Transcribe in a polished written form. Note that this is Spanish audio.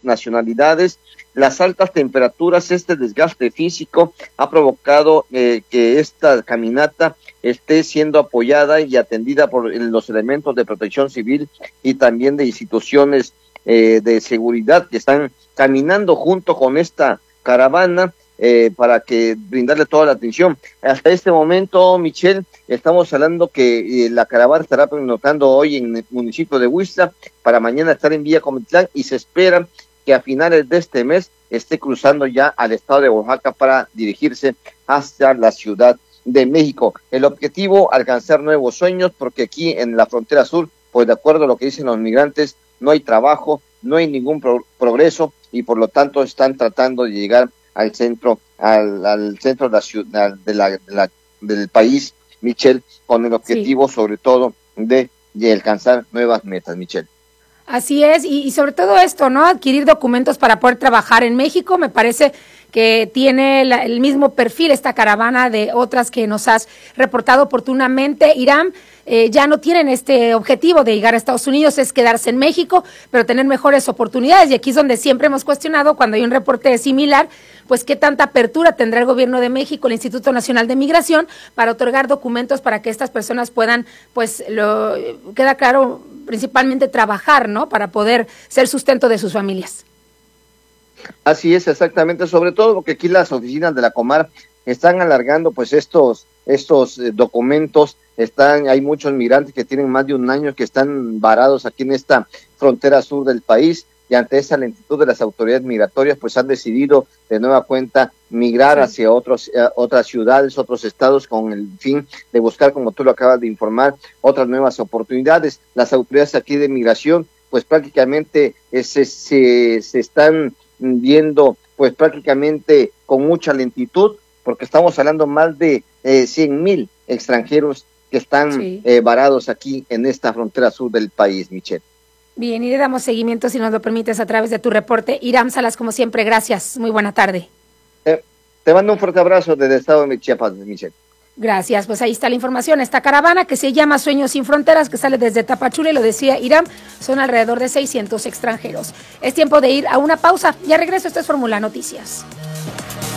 nacionalidades. Las altas temperaturas, este desgaste físico ha provocado que esta caminata esté siendo apoyada y atendida por los elementos de protección civil y también de instituciones de seguridad que están caminando junto con esta caravana para que brindarle toda la atención. Hasta este momento, Michelle, estamos hablando que la caravana estará pernoctando hoy en el municipio de Huixla, para mañana estar en Villa Comitlán, y se espera que a finales de este mes esté cruzando ya al estado de Oaxaca para dirigirse hacia la Ciudad de México. El objetivo, alcanzar nuevos sueños, porque aquí en la frontera sur, pues de acuerdo a lo que dicen los migrantes, no hay trabajo, no hay ningún progreso, y por lo tanto están tratando de llegar al centro, al centro de la ciudad, del país, Michelle, con el objetivo sobre todo de alcanzar nuevas metas, Michelle. Así es, y sobre todo esto, ¿no? Adquirir documentos para poder trabajar en México. Me parece que tiene el mismo perfil esta caravana de otras que nos has reportado oportunamente. Irán, ya no tienen este objetivo de llegar a Estados Unidos, es quedarse en México, pero tener mejores oportunidades. Y aquí es donde siempre hemos cuestionado, cuando hay un reporte similar, pues qué tanta apertura tendrá el gobierno de México, el Instituto Nacional de Migración, para otorgar documentos para que estas personas puedan, pues, queda claro, principalmente trabajar, ¿no? Para poder ser sustento de sus familias. Así es, exactamente, sobre todo porque aquí las oficinas de la Comar están alargando pues estos documentos. Hay muchos migrantes que tienen más de un año que están varados aquí en esta frontera sur del país, y ante esa lentitud de las autoridades migratorias pues han decidido de nueva cuenta migrar hacia otras ciudades, otros estados, con el fin de buscar, como tú lo acabas de informar, otras nuevas oportunidades. Las autoridades aquí de migración pues prácticamente se están viendo pues prácticamente con mucha lentitud, porque estamos hablando más de 100,000 extranjeros que están varados aquí en esta frontera sur del país, Michelle. Bien, y le damos seguimiento, si nos lo permites, a través de tu reporte. Iram Salas, como siempre, gracias. Muy buena tarde. Te mando un fuerte abrazo desde el estado de Chiapas, Michelle. Gracias, pues ahí está la información. Esta caravana que se llama Sueños Sin Fronteras, que sale desde Tapachula, y lo decía Iram, son alrededor de 600 extranjeros. Es tiempo de ir a una pausa. Ya regreso, esto es Fórmula Noticias.